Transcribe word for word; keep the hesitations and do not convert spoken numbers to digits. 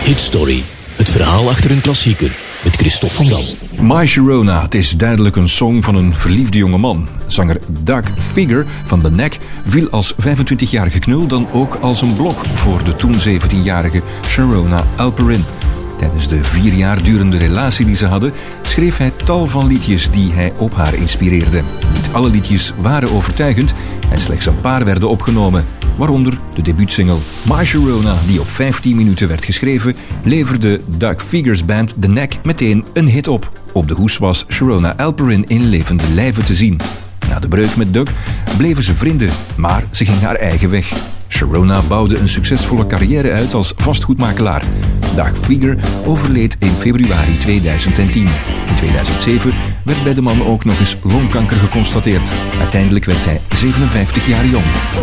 Hitstory, het verhaal achter een klassieker, met Christophe van Dam. My Sharona, het is duidelijk een song van een verliefde jongeman. Zanger Doug Figger van The Knack viel als vijfentwintigjarige knul dan ook als een blok voor de toen zeventienjarige Sharona Alperin. Tijdens de vier jaar durende relatie die ze hadden, schreef hij tal van liedjes die hij op haar inspireerde. Niet alle liedjes waren overtuigend en slechts een paar werden opgenomen, waaronder de debuutsingle My Sharona, die op vijftien minuten werd geschreven, leverde Doug Figger's band The Knack meteen een hit op. Op de hoes was Sharona Alperin in levende lijve te zien. Na de breuk met Doug bleven ze vrienden, maar ze ging haar eigen weg. Sharona bouwde een succesvolle carrière uit als vastgoedmakelaar. Doug Figger overleed in februari tweeduizend tien. In tweeduizend zeven werd bij de man ook nog eens longkanker geconstateerd. Uiteindelijk werd hij zevenenvijftig jaar jong.